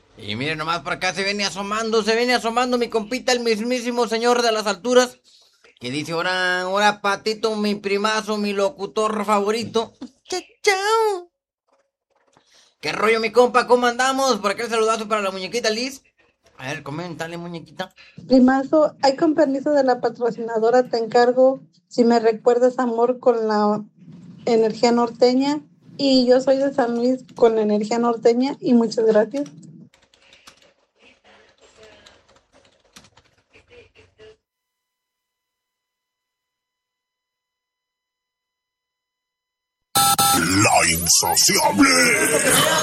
Y miren nomás por acá se viene asomando mi compita, el mismísimo señor de las alturas, que dice, ahora, ahora Patito, mi primazo, mi locutor favorito. Chao. ¿Qué rollo, mi compa? ¿Cómo andamos? Por acá el saludazo para la muñequita Liz. A ver, coméntale, muñequita. Primazo, hay con permiso de la patrocinadora, te encargo si me recuerdas amor con la energía norteña. Y yo soy de San Luis con la energía norteña y muchas gracias. La insaciable.